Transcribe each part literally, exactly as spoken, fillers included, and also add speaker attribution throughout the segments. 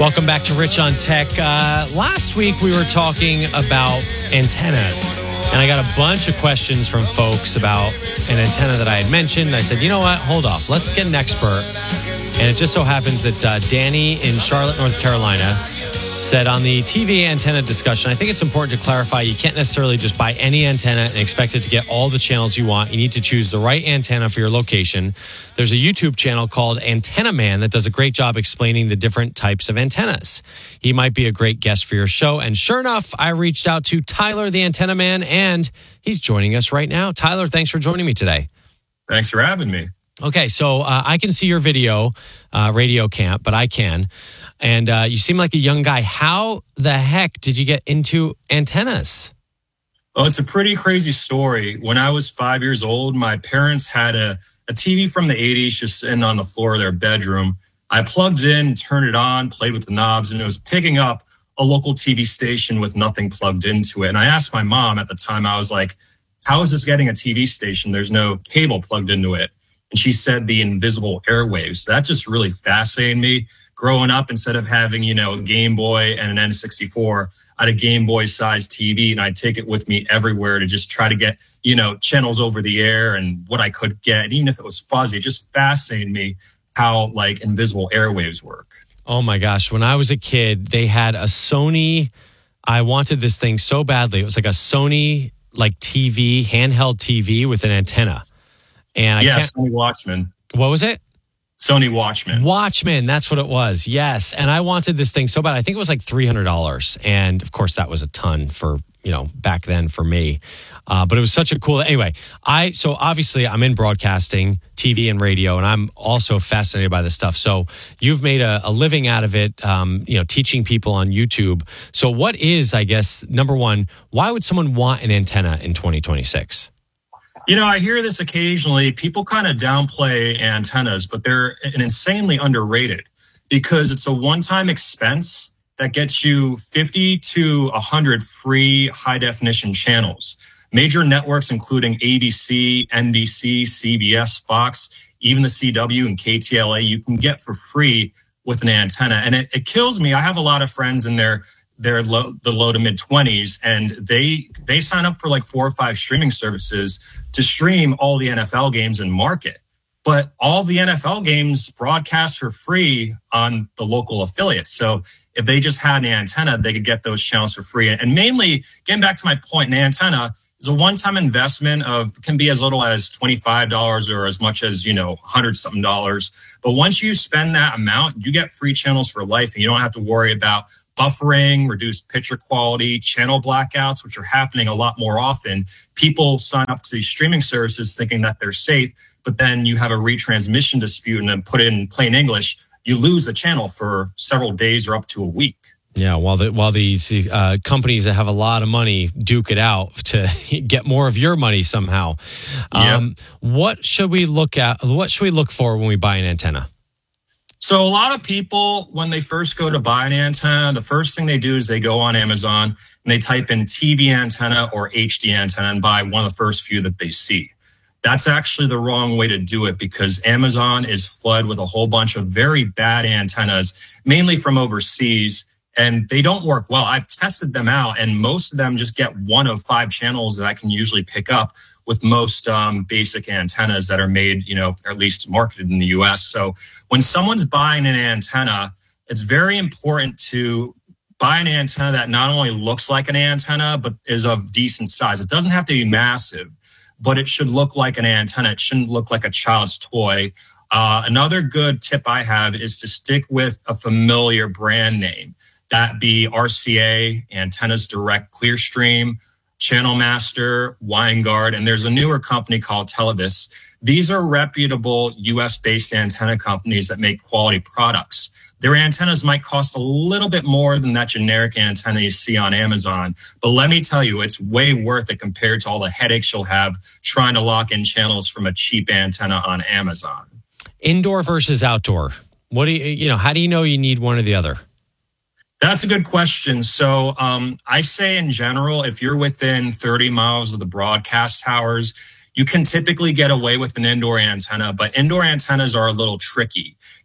Speaker 1: Welcome back to Rich on Tech. Uh, last week we were talking about antennas, and I got a bunch of questions from folks about an antenna that I had mentioned. I said, you know what, hold off. Let's get an expert. And it just so happens that uh, Danny in Charlotte, North Carolina, said on the T V antenna discussion, I think it's important to clarify you can't necessarily just buy any antenna and expect it to get all the channels you want. You need to choose the right antenna for your location. There's a YouTube channel called Antenna Man that does a great job explaining the different types of antennas. He might be a great guest for your show. And sure enough, I reached out to Tyler, the Antenna Man, and he's joining us right now. Tyler, thanks for joining me today.
Speaker 2: Thanks for having me.
Speaker 1: Okay, so uh, I can see your video, uh, Radio Camp, but I can. And uh, you seem like a young guy. How the heck did you get into antennas?
Speaker 2: Well, it's a pretty crazy story. When I was five years old, my parents had a, a T V from the eighties just sitting on the floor of their bedroom. I plugged it in, turned it on, played with the knobs, and it was picking up a local T V station with nothing plugged into it. And I asked my mom at the time, I was like, how is this getting a T V station? There's no cable plugged into it. And she said the invisible airwaves. That just really fascinated me. Growing up, instead of having, you know, a Game Boy and an N sixty-four, I had a Game Boy sized T V, and I'd take it with me everywhere to just try to get, you know, channels over the air and what I could get. And even if it was fuzzy, it just fascinated me how like invisible airwaves work.
Speaker 1: Oh my gosh. When I was a kid, they had a Sony. I wanted this thing so badly. It was like a Sony like T V, handheld T V with an antenna. And I
Speaker 2: yeah,
Speaker 1: can't,
Speaker 2: Sony Watchman.
Speaker 1: What was it?
Speaker 2: Sony Watchman.
Speaker 1: Watchman, that's what it was. Yes. And I wanted this thing so bad. I think it was like three hundred dollars. And of course, that was a ton for, you know, back then for me. Uh, but it was such a cool, anyway, I, so obviously I'm in broadcasting, T V and radio, and I'm also fascinated by this stuff. So you've made a, a living out of it, um, you know, teaching people on YouTube. So what is, I guess, number one, why would someone want an antenna in twenty twenty-six?
Speaker 2: You know, I hear this occasionally. People kind of downplay antennas, but they're insanely underrated because it's a one-time expense that gets you fifty to one hundred free high-definition channels. Major networks, including A B C, N B C, C B S, Fox, even the C W and K T L A, you can get for free with an antenna. And it, it kills me. I have a lot of friends in their They're low, the low to mid twenties, and they they sign up for like four or five streaming services to stream all the N F L games and market. But all the N F L games broadcast for free on the local affiliates. So if they just had an antenna, they could get those channels for free. And mainly, getting back to my point, an antenna is a one-time investment of can be as little as twenty-five dollars or as much as, you know, one hundred something dollars. But once you spend that amount, you get free channels for life, and you don't have to worry about buffering, reduced picture quality, channel blackouts, which are happening a lot more often. People sign up to these streaming services thinking that they're safe, but then you have a retransmission dispute and then put it in plain English, you lose the channel for several days or up to a week.
Speaker 1: Yeah, while the while these uh, companies that have a lot of money duke it out to get more of your money somehow. Um, yep. What should we look at? What should we look for when we buy an antenna?
Speaker 2: So a lot of people, when they first go to buy an antenna, the first thing they do is they go on Amazon and they type in T V antenna or H D antenna and buy one of the first few that they see. That's actually the wrong way to do it because Amazon is flooded with a whole bunch of very bad antennas, mainly from overseas, and they don't work well. I've tested them out, and most of them just get one of five channels that I can usually pick up with most um, basic antennas that are made, you know, or at least marketed in the U S. So when someone's buying an antenna, it's very important to buy an antenna that not only looks like an antenna, but is of decent size. It doesn't have to be massive, but it should look like an antenna. It shouldn't look like a child's toy. Uh, another good tip I have is to stick with a familiar brand name. That be R C A, Antennas Direct, Clearstream, Channel Master, Winegard, and there's a newer company called Televis. These are reputable U S-based antenna companies that make quality products. Their antennas might cost a little bit more than that generic antenna you see on Amazon, but let me tell you, it's way worth it compared to all the headaches you'll have trying to lock in channels from a cheap antenna on Amazon.
Speaker 1: Indoor versus outdoor. What do you, you know, how do you know you need one or the other?
Speaker 2: That's a good question. So um, I say in general, if you're within thirty miles of the broadcast towers, you can typically get away with an indoor antenna, but indoor antennas are a little tricky.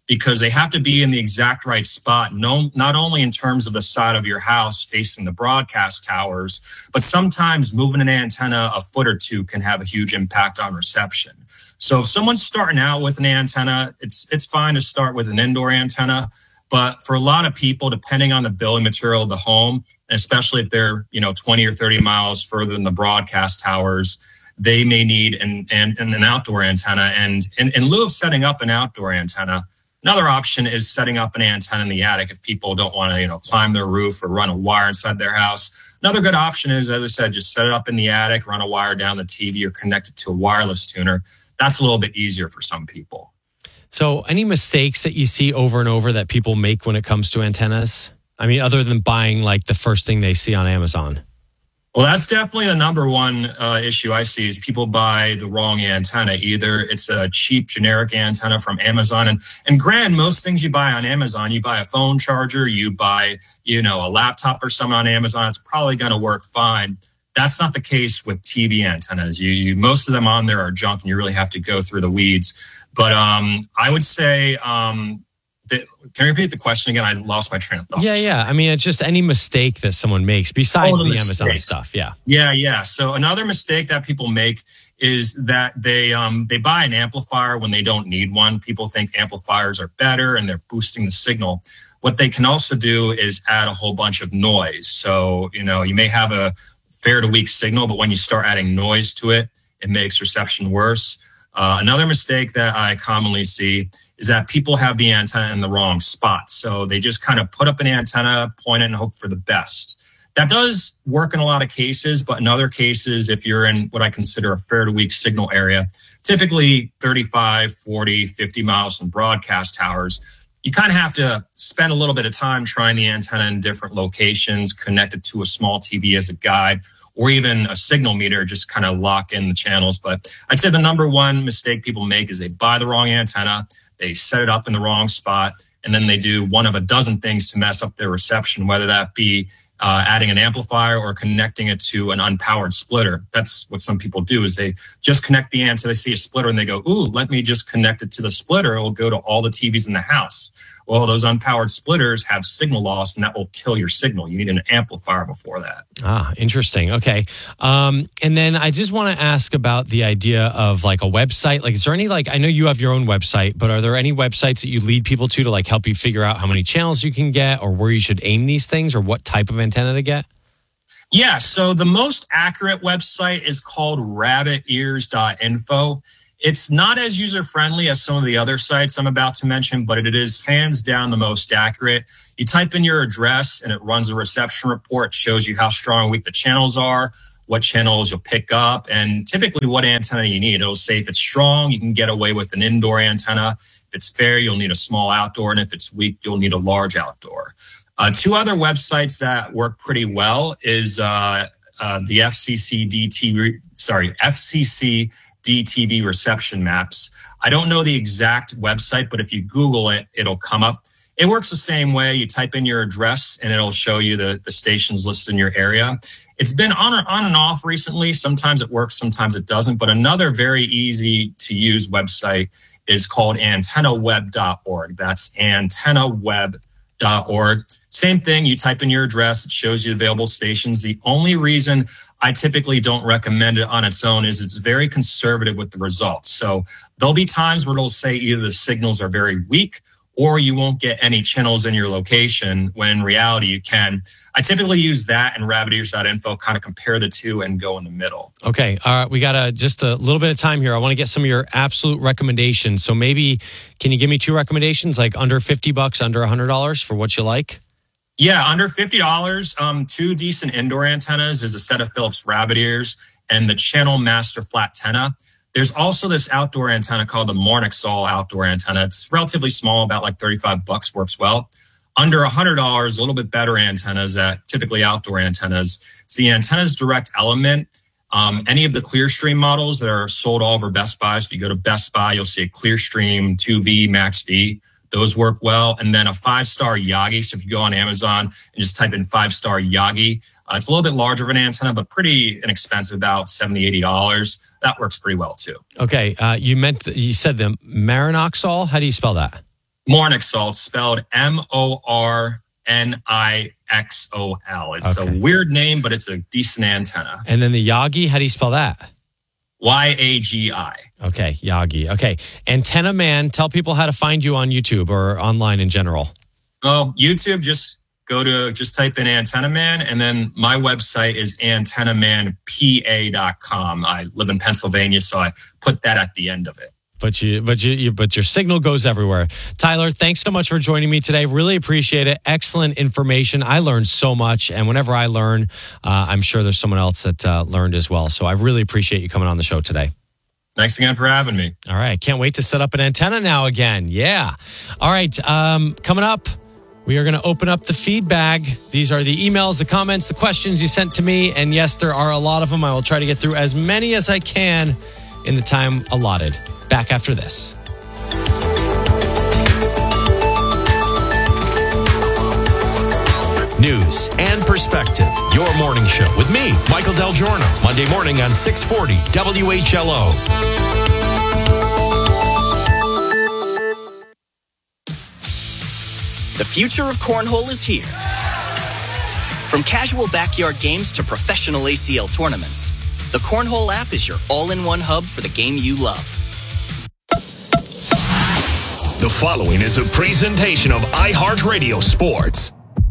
Speaker 2: because they have to be in the exact right spot, no, not only in terms of the side of your house facing the broadcast towers, but sometimes moving an antenna a foot or two can have a huge impact on reception. So if someone's starting out with an antenna, it's it's fine to start with an indoor antenna. But for a lot of people, depending on the building material of the home, and especially if they're, you know, twenty or thirty miles further than the broadcast towers, they may need an, an, an outdoor antenna. And in, in lieu of setting up an outdoor antenna, another option is setting up an antenna in the attic if people don't want to, you know, climb their roof or run a wire inside their house. Another good option is, as I said, just set it up in the attic, run a wire down the T V or connect it to a wireless tuner. That's a little bit easier for some people.
Speaker 1: So any mistakes that you see over and over that people make when it comes to antennas? I mean, other than buying like the first thing they see on Amazon.
Speaker 2: Well, that's definitely the number one uh, issue I see is people buy the wrong antenna. Either it's a cheap generic antenna from Amazon. And, and granted, most things you buy on Amazon, you buy a phone charger, you buy, you know, a laptop or something on Amazon, it's probably going to work fine. That's not the case with T V antennas. You, you, most of them on there are junk, and you really have to go through the weeds. But um, I would say, um, that, can you repeat the question again? I lost my train of thought.
Speaker 1: Yeah, yeah. I mean, it's just any mistake that someone makes besides
Speaker 2: oh, the,
Speaker 1: the Amazon
Speaker 2: mistakes.
Speaker 1: stuff. Yeah,
Speaker 2: yeah, yeah. So another mistake that people make is that they um, they buy an amplifier when they don't need one. People think amplifiers are better and they're boosting the signal. What they can also do is add a whole bunch of noise. So, you know, you may have a fair to weak signal, but when you start adding noise to it, it makes reception worse. Uh, another mistake that I commonly see is that people have the antenna in the wrong spot. So they just kind of put up an antenna, point it, and hope for the best. That does work in a lot of cases, but in other cases, if you're in what I consider a fair to weak signal area, typically thirty-five, forty, fifty miles from broadcast towers, you kind of have to spend a little bit of time trying the antenna in different locations, connect it to a small T V as a guide, or even a signal meter, just kind of lock in the channels. But I'd say the number one mistake people make is they buy the wrong antenna, they set it up in the wrong spot, and then they do one of a dozen things to mess up their reception, whether that be uh, adding an amplifier or connecting it to an unpowered splitter. That's what some people do is they just connect the antenna, they see a splitter and they go, ooh, let me just connect it to the splitter. It will go to all the T Vs in the house. Well, those unpowered splitters have signal loss and that will kill your signal. You need an amplifier before that.
Speaker 1: Ah, interesting. Okay. Um, and then I just want to ask about the idea of like a website. Like, is there any, like, I know you have your own website, but are there any websites that you lead people to to like help you figure out how many channels you can get or where you should aim these things or what type of antenna to get?
Speaker 2: Yeah. So the most accurate website is called rabbit ears dot info. It's not as user-friendly as some of the other sites I'm about to mention, but it is hands down the most accurate. You type in your address and it runs a reception report, shows you how strong or weak the channels are, what channels you'll pick up, and typically what antenna you need. It'll say if it's strong, you can get away with an indoor antenna. If it's fair, you'll need a small outdoor, and if it's weak, you'll need a large outdoor. Uh, two other websites that work pretty well is uh, uh, the F C C D T V, sorry, F C C D T V reception maps. I don't know the exact website, but if you Google it, it'll come up. It works the same way. You type in your address and it'll show you the, the stations listed in your area. It's been on, on and off recently. Sometimes it works, sometimes it doesn't. But another very easy to use website is called antenna web dot org. That's antenna web dot org. Same thing. You type in your address. It shows you available stations. The only reason I typically don't recommend it on its own is it's very conservative with the results. So there'll be times where it'll say either the signals are very weak or you won't get any channels in your location when in reality you can. I typically use that and rabbit ears dot info, kind of compare the two and go in the middle.
Speaker 1: Okay. All right. We got a, just a little bit of time here. I want to get some of your absolute recommendations. So maybe can you give me two recommendations, like under fifty bucks, under one hundred dollars for what you like?
Speaker 2: Yeah, under fifty dollars, um, two decent indoor antennas is a set of Philips rabbit ears and the Channel Master Flat Tenna. There's also this outdoor antenna called the Mornixol outdoor antenna. It's relatively small, about like thirty-five bucks, works well. Under one hundred dollars, a little bit better antennas, that typically outdoor antennas. It's the Antennas Direct Element. Um, any of the Clearstream models that are sold all over Best Buy. So you go to Best Buy, you'll see a Clearstream two V, Max V. Those work well. And then a five-star Yagi. So if you go on Amazon and just type in five-star Yagi, uh, it's a little bit larger of an antenna, but pretty inexpensive, about seventy dollars, eighty dollars. That works pretty well too.
Speaker 1: Okay. Uh, you meant, th- you said the Marinoxol. How do you spell that?
Speaker 2: Mornixol, spelled M O R N I X O L. It's
Speaker 1: Okay.
Speaker 2: a weird name, but it's a decent antenna.
Speaker 1: And then the Yagi, how do you spell that?
Speaker 2: Y A G I.
Speaker 1: Okay, Yagi. Okay. Antenna Man, tell people how to find you on YouTube or online in general.
Speaker 2: Oh, YouTube, just go to, just type in Antenna Man, and then my website is antenna man p a dot com. I live in Pennsylvania, so I put that at the end of it.
Speaker 1: But you, but you, you, but your signal goes everywhere. Tyler, thanks so much for joining me today. Really appreciate it. Excellent information. I learned so much, and whenever I learn, uh, I'm sure there's someone else that uh, learned as well. So I really appreciate you coming on the show today.
Speaker 2: Thanks again for having me.
Speaker 1: All right, can't wait to set up an antenna now again. Yeah. All right, um, coming up, we are going to open up the feed bag. These are the emails, the comments, the questions you sent to me, and yes, there are a lot of them. I will try to get through as many as I can in the time allotted. Back after this.
Speaker 3: News and perspective. Your morning show with me, Michael Del Giorno. Monday morning on six forty W H L O.
Speaker 4: The future of cornhole is here. From casual backyard games to professional A C L tournaments, the Cornhole app is your all-in-one hub for the game you love.
Speaker 3: The following is a presentation of iHeartRadio Sports.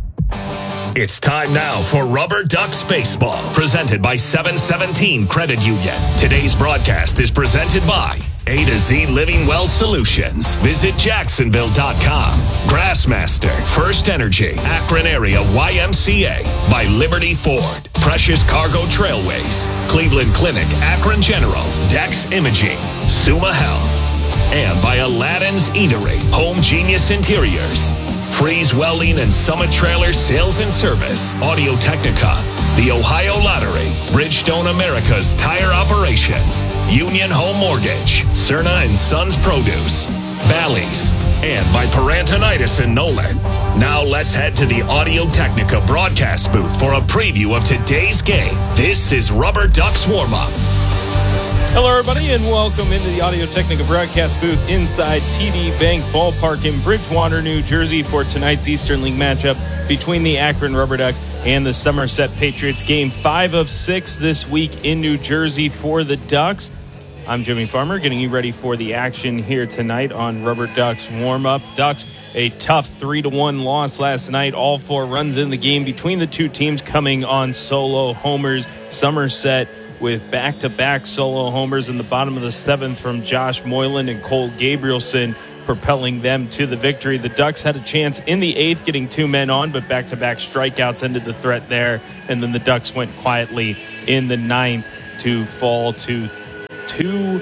Speaker 3: It's time now for Rubber Ducks Baseball, presented by seven seventeen Credit Union. Today's broadcast is presented by A to Z Living Well Solutions. Visit Jacksonville dot com. Grassmaster, First Energy, Akron Area Y M C A. By Liberty Ford, Precious Cargo Trailways, Cleveland Clinic, Akron General, Dex Imaging, Suma Health. And by Aladdin's Eatery, Home Genius Interiors, Freeze Welding and Summit Trailer Sales and Service, Audio Technica, the Ohio Lottery, Bridgestone America's Tire Operations, Union Home Mortgage, Cerna and Sons Produce, Bally's, and by Parantonitis and Nolan. Now let's head to the Audio Technica broadcast booth for a preview of today's game. This is Rubber Ducks Warm-Up.
Speaker 5: Hello, everybody, and welcome into the Audio Technica broadcast booth inside T D Bank Ballpark in Bridgewater, New Jersey for tonight's Eastern League matchup between the Akron Rubber Ducks and the Somerset Patriots. Game five of six this week in New Jersey for the Ducks. I'm Jimmy Farmer, getting you ready for the action here tonight on Rubber Ducks Warm-Up. Ducks, a tough three to one loss last night. All four runs in the game between the two teams coming on solo homers. Somerset with back-to-back solo homers in the bottom of the seventh from Josh Moylan and Cole Gabrielson, propelling them to the victory. The Ducks had a chance in the eighth, getting two men on, but back-to-back strikeouts ended the threat there. And then the Ducks went quietly in the ninth to fall to two,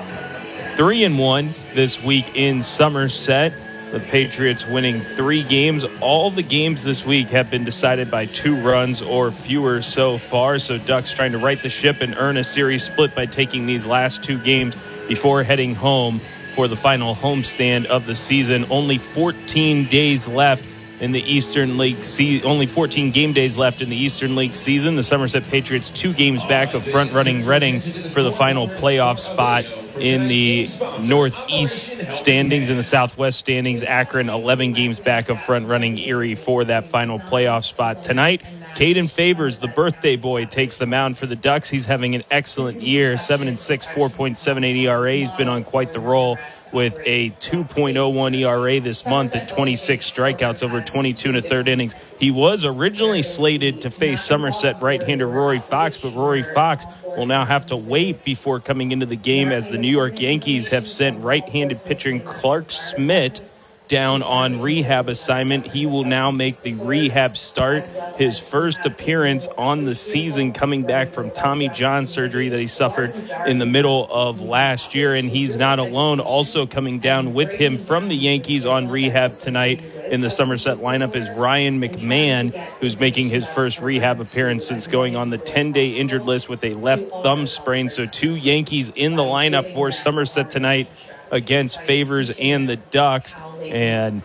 Speaker 5: three and one this week in Somerset. The Patriots winning three games. All the games this week have been decided by two runs or fewer so far. So Ducks trying to right the ship and earn a series split by taking these last two games before heading home for the final homestand of the season. Only fourteen days left in the Eastern League season. Only fourteen game days left in the Eastern League season. The Somerset Patriots two games back of front-running Reading for the final playoff spot in the Northeast standings. In the Southwest standings, Akron eleven games back of front-running Erie for that final playoff spot. Tonight, Caden Favors, the birthday boy, takes the mound for the Ducks. He's having an excellent year, seven and six, four point seven eight E R A. He's been on quite the roll with a two point oh one E R A this month and twenty-six strikeouts over twenty-two and a third innings. He was originally slated to face Somerset right-hander Rory Fox, but Rory Fox will now have to wait before coming into the game as the New York Yankees have sent right-handed pitcher Clark Schmidt down on rehab assignment. He will now make the rehab start, his first appearance on the season, coming back from Tommy John surgery that he suffered in the middle of last year. And he's not alone. Also coming down with him from the Yankees on rehab tonight in the Somerset lineup is Ryan McMahon, who's making his first rehab appearance since going on the ten-day injured list with a left thumb sprain. So two Yankees in the lineup for Somerset tonight against Favors and the Ducks. And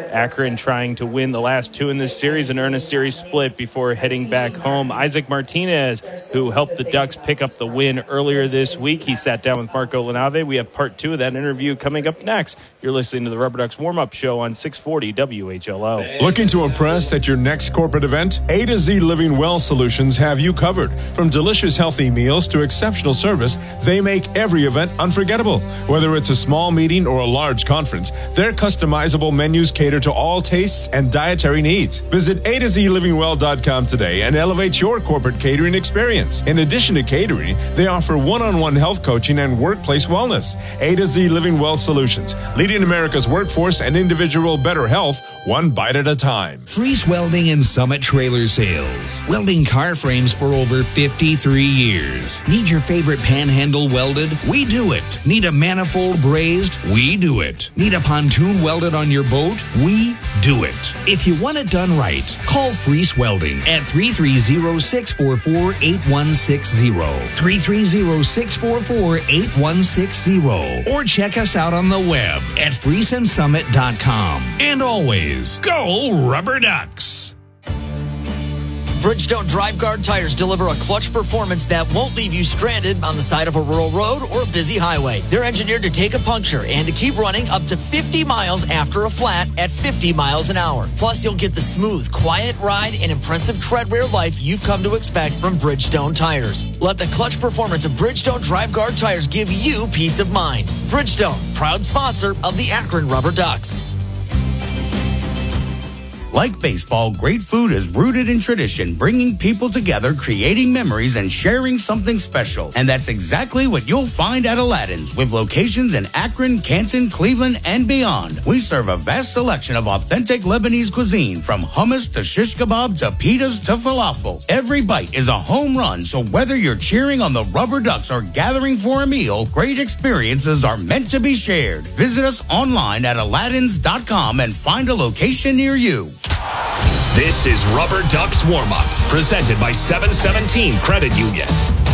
Speaker 5: Akron trying to win the last two in this series and earn a series split before heading back home. Isaac Martinez, who helped the Ducks pick up the win earlier this week, he sat down with Marco Lanave. We have part two of that interview coming up next. You're listening to the Rubber Ducks warm-up show on six forty W H L O.
Speaker 6: Looking to impress at your next corporate event? A to Z Living Well Solutions have you covered. From delicious healthy meals to exceptional service, they make every event unforgettable. Whether it's a small meeting or a large conference, their customizable menus cater to all tastes and dietary needs. Visit A to Z living well dot com today and elevate your corporate catering experience. In addition to catering, they offer one-on-one health coaching and workplace wellness. A to Z Living Well Solutions, leading America's workforce and individual better health, one bite at a time.
Speaker 7: Freeze Welding and Summit Trailer Sales. Welding car frames for over fifty-three years. Need your favorite panhandle welded? We do it. Need a manifold brazed? We do it. Need a pontoon welded on your boat? We do it. If you want it done right, call Freeze Welding at three three zero, six four four, eight one six zero. three three zero, six four four, eight one six zero. Or check us out on the web at freeze and summit dot com. And always, go Rubber Ducks!
Speaker 8: Bridgestone Drive Guard tires deliver a clutch performance that won't leave you stranded on the side of a rural road or a busy highway. They're engineered to take a puncture and to keep running up to fifty miles after a flat at fifty miles an hour. Plus, you'll get the smooth, quiet ride and impressive tread rear life you've come to expect from Bridgestone tires. Let the clutch performance of Bridgestone Drive Guard tires give you peace of mind. Bridgestone, proud sponsor of the Akron Rubber Ducks.
Speaker 9: Like baseball, great food is rooted in tradition, bringing people together, creating memories, and sharing something special. And that's exactly what you'll find at Aladdin's, with locations in Akron, Canton, Cleveland, and beyond. We serve a vast selection of authentic Lebanese cuisine, from hummus to shish kebab to pitas to falafel. Every bite is a home run, so whether you're cheering on the Rubber Ducks or gathering for a meal, great experiences are meant to be shared. Visit us online at aladdins dot com and find a location near you.
Speaker 3: This is Rubber Ducks Warm-Up, presented by seven seventeen Credit Union.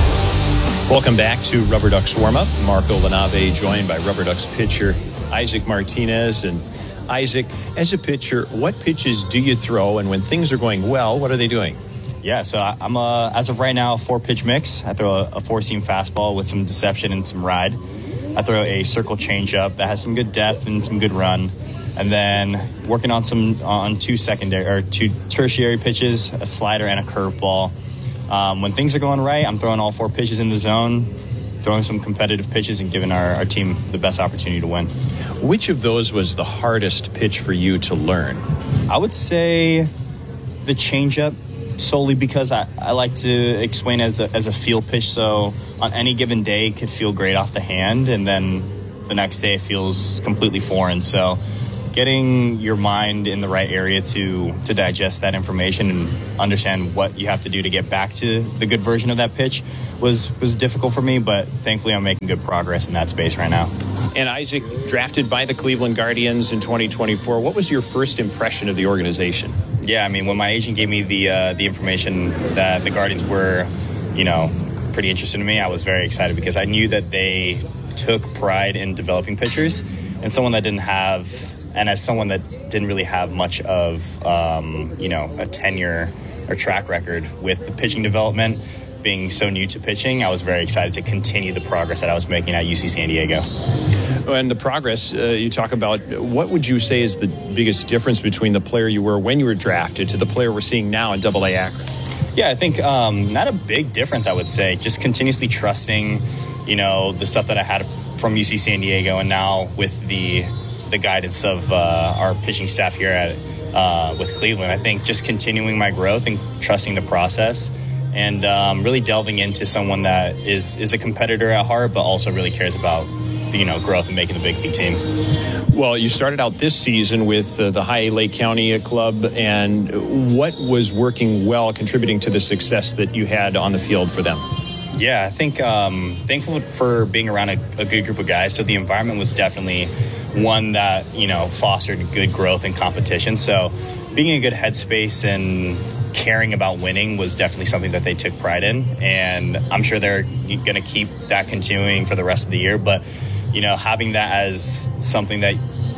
Speaker 10: Welcome back to Rubber Ducks Warm-Up. Marco Lanave joined by Rubber Ducks pitcher Isaac Martinez. And Isaac, as a pitcher, what pitches do you throw? And when things are going well, what are they doing?
Speaker 11: Yeah, so I'm, a, as of right now, a four-pitch mix. I throw a, a four-seam fastball with some deception and some ride. I throw a circle changeup that has some good depth and some good run. And then working on some on two secondary or two tertiary pitches, a slider and a curveball. Um, when things are going right, I'm throwing all four pitches in the zone, throwing some competitive pitches and giving our, our team the best opportunity to win.
Speaker 10: Which of those was the hardest pitch for you to learn?
Speaker 11: I would say the changeup, solely because I, I like to explain as a, as a feel pitch. So on any given day, it could feel great off the hand, and then the next day it feels completely foreign. So getting your mind in the right area to to digest that information and understand what you have to do to get back to the good version of that pitch was was difficult for me, but thankfully I'm making good progress in that space right now.
Speaker 10: And Isaac, drafted by the Cleveland Guardians in twenty twenty-four, what was your first impression of the organization?
Speaker 11: Yeah, I mean, when my agent gave me the uh, the information that the Guardians were, you know, pretty interested in me, I was very excited because I knew that they took pride in developing pitchers, and someone that didn't have And as someone that didn't really have much of, um, you know, a tenure or track record with the pitching development, being so new to pitching, I was very excited to continue the progress that I was making at U C San Diego.
Speaker 10: And the progress uh, you talk about, what would you say is the biggest difference between the player you were when you were drafted to the player we're seeing now in Double A Akron?
Speaker 11: Yeah, I think um, not a big difference, I would say. Just continuously trusting, you know, the stuff that I had from U C San Diego, and now with the the guidance of uh, our pitching staff here at uh, with Cleveland. I think just continuing my growth and trusting the process, and um, really delving into someone that is is a competitor at heart, but also really cares about, you know, growth and making the big league team.
Speaker 10: Well, you started out this season with uh, the High Lake County Club, and what was working well, contributing to the success that you had on the field for them?
Speaker 11: Yeah, I think um, thankful for being around a, a good group of guys. So the environment was definitely one that, you know, fostered good growth and competition. So being in a good headspace and caring about winning was definitely something that they took pride in. And I'm sure they're going to keep that continuing for the rest of the year. But, you know, having that as something that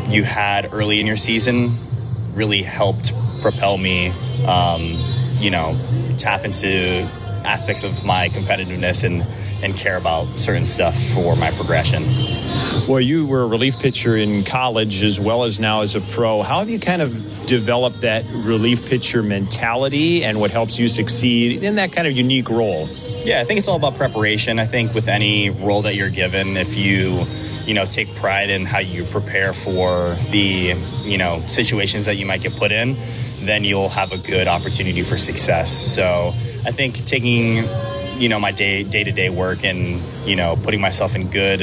Speaker 11: you had early in your season really helped propel me, um, you know, tap into aspects of my competitiveness and, and care about certain stuff for my progression.
Speaker 10: Well, you were a relief pitcher in college as well as now as a pro. How have you kind of developed that relief pitcher mentality and what helps you succeed in that kind of unique role?
Speaker 11: Yeah, I think it's all about preparation. I think with any role that you're given, if you, you know, take pride in how you prepare for the, you know, situations that you might get put in, then you'll have a good opportunity for success. So I think taking, you know, my day, day-to-day work and, you know, putting myself in good,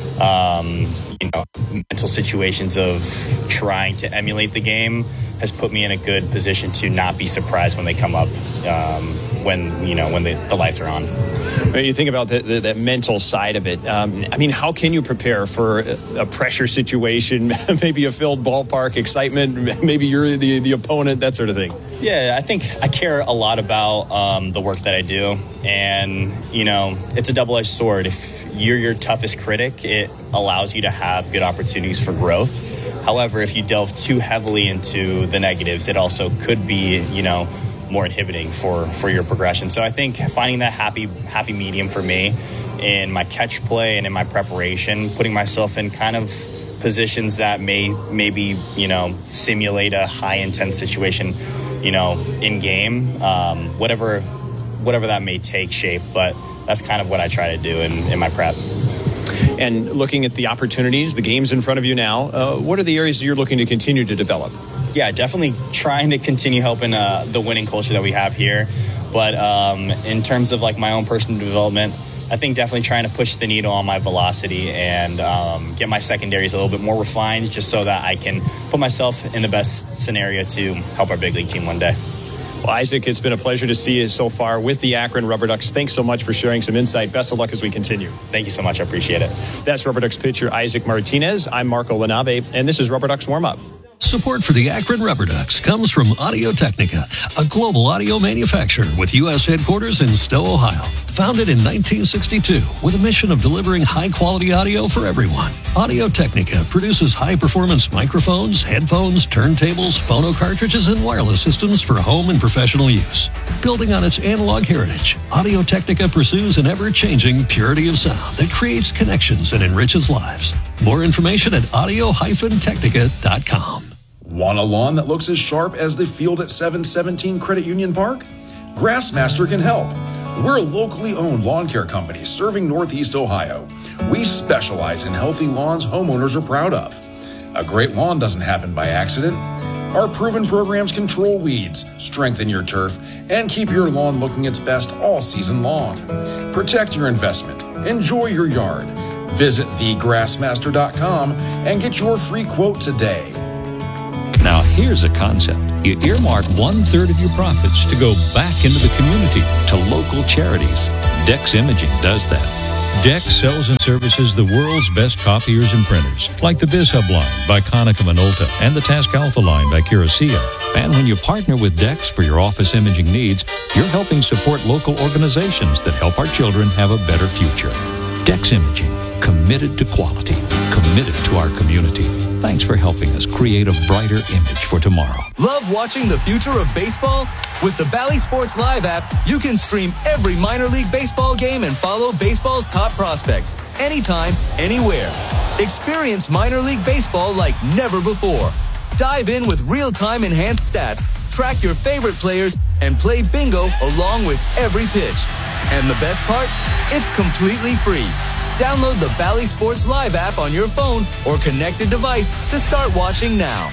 Speaker 11: um, you know, mental situations of trying to emulate the game has put me in a good position to not be surprised when they come up, um, when, you know, when the, the lights are on.
Speaker 10: When you think about the, the, the mental side of it, um, I mean, how can you prepare for a, a pressure situation, maybe a filled ballpark, excitement, maybe you're the, the opponent, that sort of thing?
Speaker 11: Yeah, I think I care a lot about um, the work that I do. And, you know, it's a double-edged sword. If you're your toughest critic, it allows you to have good opportunities for growth. However, if you delve too heavily into the negatives, it also could be, you know, more inhibiting for, for your progression. So I think finding that happy happy medium for me in my catch play and in my preparation, putting myself in kind of positions that may maybe, you know, simulate a high intense situation, you know, in game, um, whatever whatever that may take shape. But that's kind of what I try to do in, in my prep.
Speaker 10: And looking at the opportunities, the games in front of you now, uh, what are the areas you're looking to continue to develop?
Speaker 11: Yeah, definitely trying to continue helping uh, the winning culture that we have here. But um, in terms of like my own personal development, I think definitely trying to push the needle on my velocity and um, get my secondaries a little bit more refined just so that I can put myself in the best scenario to help our big league team one day.
Speaker 10: Well, Isaac, it's been a pleasure to see you so far with the Akron Rubber Ducks. Thanks so much for sharing some insight. Best of luck as we continue.
Speaker 11: Thank you so much. I appreciate it.
Speaker 10: That's Rubber Ducks pitcher Isaac Martinez. I'm Marco Lanabe, and this is Rubber Ducks Warm-Up.
Speaker 12: Support for the Akron Rubber Ducks comes from Audio-Technica, a global audio manufacturer with U S headquarters in Stowe, Ohio. Founded in nineteen sixty-two with a mission of delivering high-quality audio for everyone, Audio-Technica produces high-performance microphones, headphones, turntables, phono cartridges, and wireless systems for home and professional use. Building on its analog heritage, Audio-Technica pursues an ever-changing purity of sound that creates connections and enriches lives. More information at audio dash technica dot com.
Speaker 13: Want a lawn that looks as sharp as the field at seven seventeen Credit Union Park? Grassmaster can help. We're a locally owned lawn care company serving Northeast Ohio. We specialize in healthy lawns homeowners are proud of. A great lawn doesn't happen by accident. Our proven programs control weeds, strengthen your turf, and keep your lawn looking its best all season long. Protect your investment. Enjoy your yard. Visit the grassmaster dot com and get your free quote today.
Speaker 14: Now, here's a concept. You earmark one-third of your profits to go back into the community to local charities. Dex Imaging does that. Dex sells and services the world's best copiers and printers, like the BizHub line by Konica Minolta and the Task Alpha line by Curacao. And when you partner with Dex for your office imaging needs, you're helping support local organizations that help our children have a better future. Dex Imaging, committed to quality, committed to our community. Thanks for helping us create a brighter image for tomorrow.
Speaker 15: Love watching the future of baseball? With the Bally Sports Live app, you can stream every minor league baseball game and follow baseball's top prospects anytime, anywhere. Experience minor league baseball like never before. Dive in with real-time enhanced stats, track your favorite players, and play bingo along with every pitch. And the best part? It's completely free. Download the Bally Sports Live app on your phone or connected device to start watching now.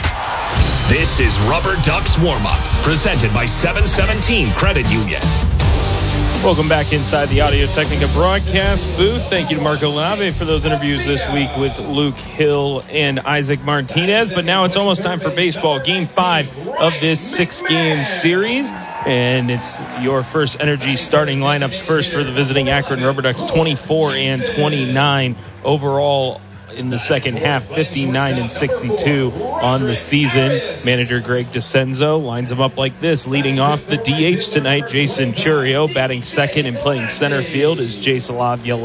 Speaker 3: This is Rubber Ducks Warm-Up, presented by seven seventeen Credit Union.
Speaker 5: Welcome back inside the Audio-Technica broadcast booth. Thank you to Marco Lanabe for those interviews this week with Luke Hill and Isaac Martinez. But now it's almost time for baseball. Game five of this six-game series. And it's your First Energy starting lineups first for the visiting Akron Rubber Ducks, twenty-four and twenty-nine overall in the second half, fifty-nine and sixty-two on the season. Manager Greg DeCenzo lines them up like this. Leading off the D H tonight, Jason Churio. Batting second and playing center field is Jace Laviolette.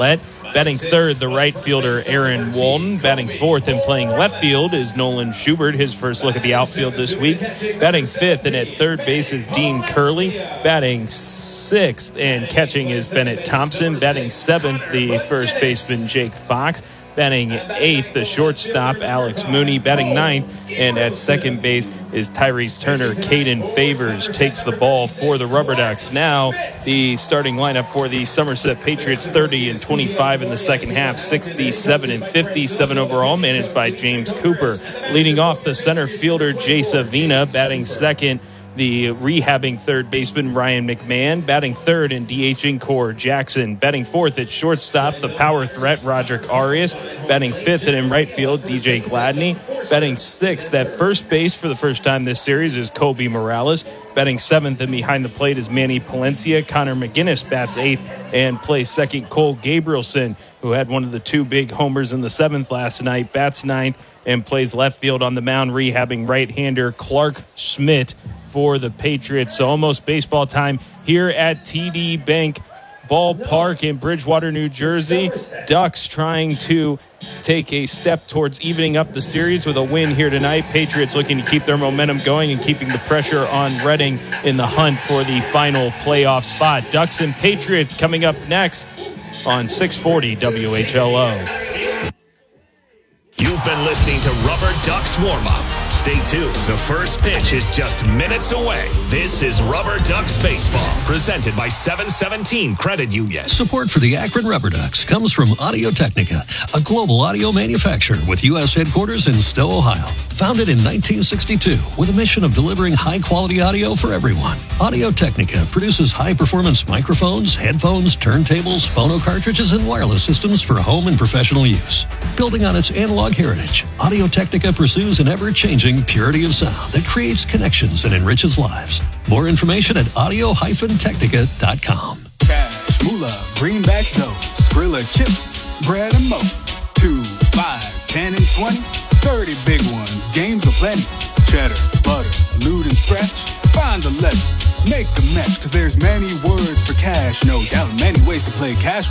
Speaker 5: Batting third, the right fielder Aaron Walton. Batting fourth and playing left field is Nolan Schubert, his first look at the outfield this week. Batting fifth and at third base is Dean Curley. Batting sixth and catching is Bennett Thompson. Batting seventh, the first baseman Jake Fox. Batting eighth, the shortstop Alex Mooney. Batting ninth, and at second base is Tyrese Turner. Caden Favors takes the ball for the Rubber Ducks. Now the starting lineup for the Somerset Patriots: thirty and twenty-five in the second half, sixty-seven and fifty-seven overall, managed by James Cooper. Leading off, the center fielder Jace Avina. Batting second, the rehabbing third baseman Ryan McMahon. Batting third and DHing Core Jackson. Batting fourth at shortstop, the power threat Roderick Arias. Batting fifth and in right field, D J Gladney. Batting sixth at first base for the first time this series is Kobe Morales. Batting seventh and behind the plate is Manny Palencia. Connor McGinnis bats eighth and plays second. Cole Gabrielson, who had one of the two big homers in the seventh last night, bats ninth and plays left field. On the mound, rehabbing right-hander Clark Schmidt for the Patriots. So almost baseball time here at T D Bank Ballpark in Bridgewater, New Jersey. Ducks trying to take a step towards evening up the series with a win here tonight. Patriots looking to keep their momentum going and keeping the pressure on Reading in the hunt for the final playoff spot. Ducks and Patriots coming up next on six forty W H L O.
Speaker 3: You've been listening to Rubber Ducks Warm-Up. Stay tuned. The first pitch is just minutes away. This is Rubber Ducks Baseball, presented by seven seventeen Credit Union.
Speaker 12: Support for the Akron Rubber Ducks comes from Audio-Technica, a global audio manufacturer with U S headquarters in Stowe, Ohio. Founded in nineteen sixty-two with a mission of delivering high-quality audio for everyone. Audio-Technica produces high-performance microphones, headphones, turntables, phono cartridges, and wireless systems for home and professional use. Building on its analog heritage, Audio-Technica pursues an ever-changing purity of sound that creates connections and enriches lives. More information at audio dash technica dot com.
Speaker 16: Cash, moolah, greenbacks, dough, Skrilla chips, bread and mo. Two, five, ten, and twenty. thirty big ones, games aplenty. Cheddar, butter, loot and scratch. Find the letters, make a match, cause there's many words for cash. No doubt, many ways to play cash.